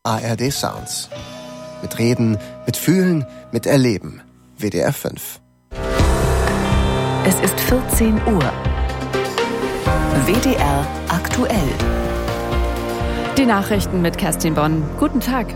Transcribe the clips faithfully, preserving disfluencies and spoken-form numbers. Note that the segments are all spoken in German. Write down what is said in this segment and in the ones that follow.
A R D Sounds. Mit Reden, mit Fühlen, mit Erleben. W D R fünf. Es ist vierzehn Uhr. W D R aktuell. Die Nachrichten mit Kerstin Bonn. Guten Tag.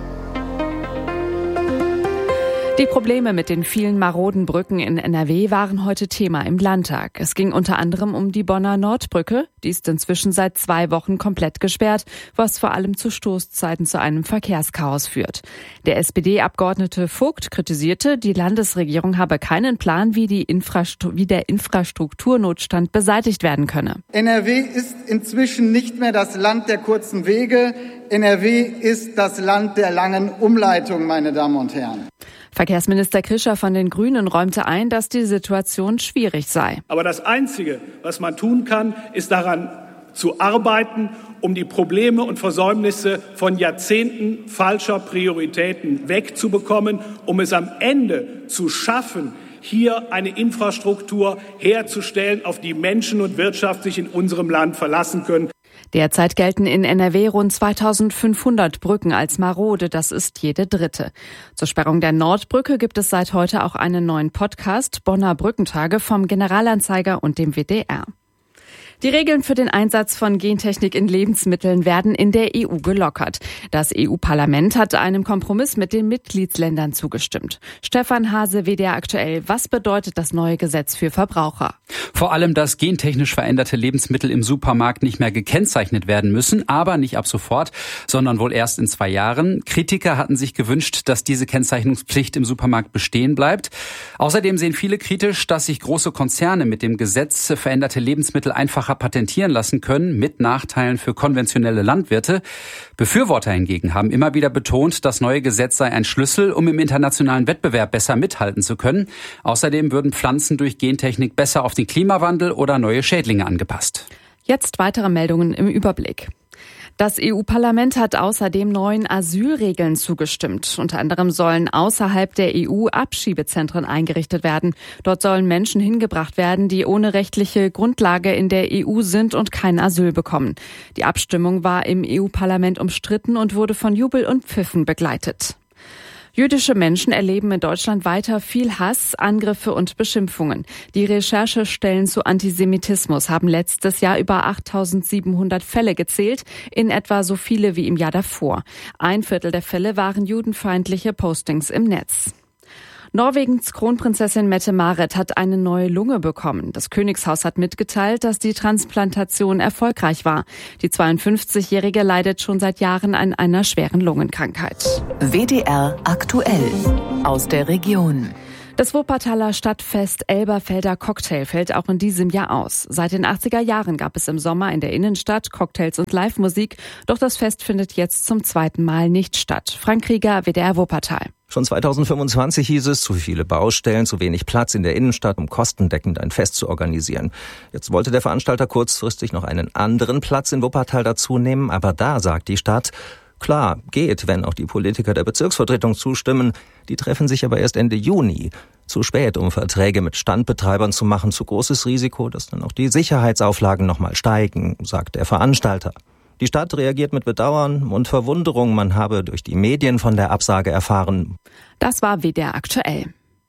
Die Probleme mit den vielen maroden Brücken in N R W waren heute Thema im Landtag. Es ging unter anderem um die Bonner Nordbrücke. Die ist inzwischen seit zwei Wochen komplett gesperrt, was vor allem zu Stoßzeiten zu einem Verkehrschaos führt. Der S P D-Abgeordnete Vogt kritisierte, die Landesregierung habe keinen Plan, wie, die Infrastru- wie der Infrastrukturnotstand beseitigt werden könne. N R W ist inzwischen nicht mehr das Land der kurzen Wege. N R W ist das Land der langen Umleitungen, meine Damen und Herren. Verkehrsminister Krischer von den Grünen räumte ein, dass die Situation schwierig sei. Aber das Einzige, was man tun kann, ist daran zu arbeiten, um die Probleme und Versäumnisse von Jahrzehnten falscher Prioritäten wegzubekommen, um es am Ende zu schaffen, hier eine Infrastruktur herzustellen, auf die Menschen und Wirtschaft sich in unserem Land verlassen können. Derzeit gelten in N R W rund zweitausendfünfhundert Brücken als marode, das ist jede dritte. Zur Sperrung der Nordbrücke gibt es seit heute auch einen neuen Podcast, Bonner Brückentage vom Generalanzeiger und dem W D R. Die Regeln für den Einsatz von Gentechnik in Lebensmitteln werden in der E U gelockert. Das E U-Parlament hat einem Kompromiss mit den Mitgliedsländern zugestimmt. Stefan Hase, W D R aktuell. Was bedeutet das neue Gesetz für Verbraucher? Vor allem, dass gentechnisch veränderte Lebensmittel im Supermarkt nicht mehr gekennzeichnet werden müssen, aber nicht ab sofort, sondern wohl erst in zwei Jahren. Kritiker hatten sich gewünscht, dass diese Kennzeichnungspflicht im Supermarkt bestehen bleibt. Außerdem sehen viele kritisch, dass sich große Konzerne mit dem Gesetz veränderte Lebensmittel einfach patentieren lassen können, mit Nachteilen für konventionelle Landwirte. Befürworter hingegen haben immer wieder betont, das neue Gesetz sei ein Schlüssel, um im internationalen Wettbewerb besser mithalten zu können. Außerdem würden Pflanzen durch Gentechnik besser auf den Klimawandel oder neue Schädlinge angepasst. Jetzt weitere Meldungen im Überblick. Das E U-Parlament hat außerdem neuen Asylregeln zugestimmt. Unter anderem sollen außerhalb der E U Abschiebezentren eingerichtet werden. Dort sollen Menschen hingebracht werden, die ohne rechtliche Grundlage in der E U sind und kein Asyl bekommen. Die Abstimmung war im E U-Parlament umstritten und wurde von Jubel und Pfiffen begleitet. Jüdische Menschen erleben in Deutschland weiter viel Hass, Angriffe und Beschimpfungen. Die Recherchestellen zu Antisemitismus haben letztes Jahr über achttausendsiebenhundert Fälle gezählt, in etwa so viele wie im Jahr davor. Ein Viertel der Fälle waren judenfeindliche Postings im Netz. Norwegens Kronprinzessin Mette-Marit hat eine neue Lunge bekommen. Das Königshaus hat mitgeteilt, dass die Transplantation erfolgreich war. Die zweiundfünfzigjährige leidet schon seit Jahren an einer schweren Lungenkrankheit. W D R aktuell aus der Region. Das Wuppertaler Stadtfest Elberfelder Cocktail fällt auch in diesem Jahr aus. Seit den achtziger Jahren gab es im Sommer in der Innenstadt Cocktails und Live-Musik. Doch das Fest findet jetzt zum zweiten Mal nicht statt. Frank Krieger, W D R Wuppertal. Schon zweitausendfünfundzwanzig hieß es, zu viele Baustellen, zu wenig Platz in der Innenstadt, um kostendeckend ein Fest zu organisieren. Jetzt wollte der Veranstalter kurzfristig noch einen anderen Platz in Wuppertal dazu nehmen, aber da sagt die Stadt, klar, geht, wenn auch die Politiker der Bezirksvertretung zustimmen. Die treffen sich aber erst Ende Juni. Zu spät, um Verträge mit Standbetreibern zu machen, zu großes Risiko, dass dann auch die Sicherheitsauflagen nochmal steigen, sagt der Veranstalter. Die Stadt reagiert mit Bedauern und Verwunderung. Man habe durch die Medien von der Absage erfahren. Das war W D R aktuell.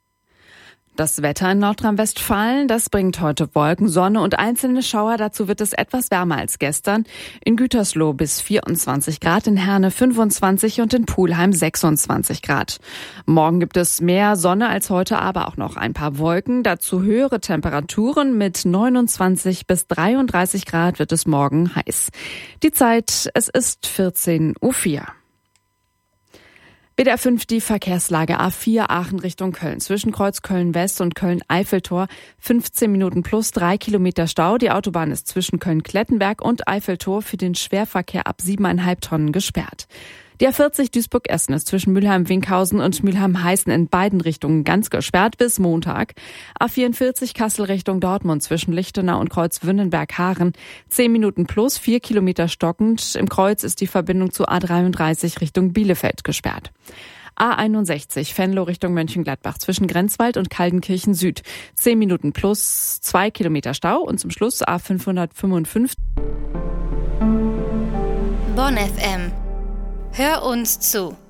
Das Wetter in Nordrhein-Westfalen, das bringt heute Wolken, Sonne und einzelne Schauer. Dazu wird es etwas wärmer als gestern. In Gütersloh bis vierundzwanzig Grad, in Herne fünfundzwanzig und in Pulheim sechsundzwanzig Grad. Morgen gibt es mehr Sonne als heute, aber auch noch ein paar Wolken. Dazu höhere Temperaturen. Mit neunundzwanzig bis dreiunddreißig Grad wird es morgen heiß. Die Zeit, es ist vierzehn Uhr vier. W D R fünf, die Verkehrslage A vier Aachen Richtung Köln. Zwischen Kreuz Köln-West und Köln-Eiffeltor fünfzehn Minuten plus drei Kilometer Stau. Die Autobahn ist zwischen Köln-Klettenberg und Eiffeltor für den Schwerverkehr ab siebeneinhalb Tonnen gesperrt. Die A vierzig Duisburg-Essen ist zwischen Mülheim-Winkhausen und Mülheim-Heißen in beiden Richtungen ganz gesperrt bis Montag. A vierundvierzig Kassel Richtung Dortmund zwischen Lichtenau und Kreuz-Wünnenberg-Haaren. zehn Minuten plus, vier Kilometer stockend. Im Kreuz ist die Verbindung zu A dreiunddreißig Richtung Bielefeld gesperrt. A einundsechzig Venlo Richtung Mönchengladbach zwischen Grenzwald und Kaldenkirchen Süd. zehn Minuten plus, zwei Kilometer Stau und zum Schluss A fünfhundertfünfundfünfzig. Bonn F M. Hör uns zu.